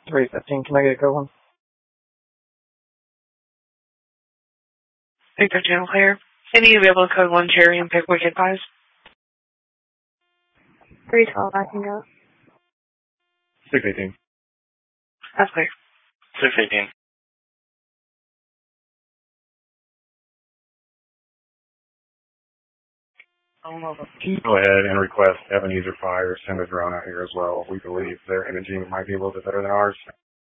315, can I get a code one? Victor Channel Clear. Any available code 1 Cherry and Pickwick advised? 312, I can go. 618. That's clear. 618. Go ahead and request Ebenezer Fire send a drone out here as well. We believe their imaging might be a little bit better than ours.